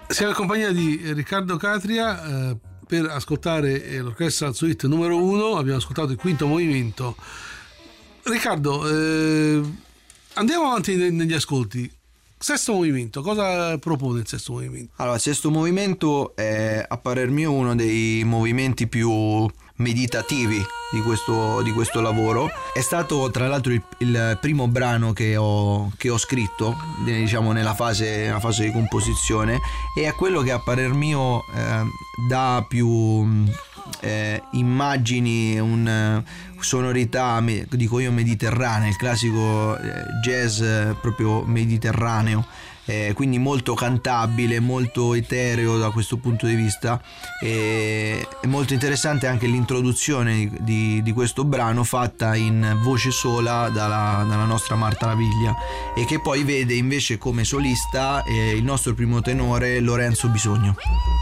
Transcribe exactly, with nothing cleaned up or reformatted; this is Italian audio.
Siamo in compagnia di Riccardo Catria eh, per ascoltare eh, l'Orchestral Suite numero uno. Abbiamo ascoltato il quinto movimento. Riccardo, eh, andiamo avanti negli ascolti. Sesto movimento, cosa propone il sesto movimento? Allora, il sesto movimento è, a parer mio, uno dei movimenti più meditativi di questo, di questo lavoro. È stato tra l'altro il, il primo brano che ho, che ho scritto, diciamo, nella fase, nella fase di composizione, e è quello che a parer mio eh, dà più eh, immagini, un, sonorità, dico io, mediterranea, il classico eh, jazz proprio mediterraneo. Eh, quindi molto cantabile, molto etereo da questo punto di vista. E è molto interessante anche l'introduzione di, di, di questo brano, fatta in voce sola dalla, dalla nostra Marta Laviglia, e che poi vede invece come solista eh, il nostro primo tenore Lorenzo Bisogno.